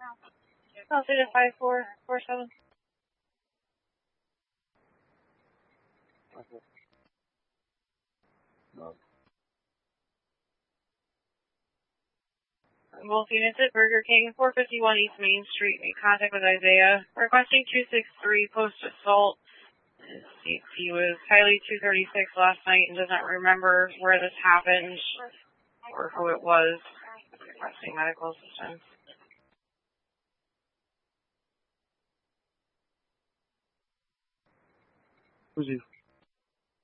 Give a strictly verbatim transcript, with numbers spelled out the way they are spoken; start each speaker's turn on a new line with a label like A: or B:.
A: I'll say to five four four seven.
B: Okay. No.
A: Both units at Burger King, four fifty-one East Main Street. Make contact with Isaiah. Requesting two six three post assault. He was Kylie two thirty-six last night and doesn't remember where this happened or who it was. Requesting medical assistance.
B: Who's he?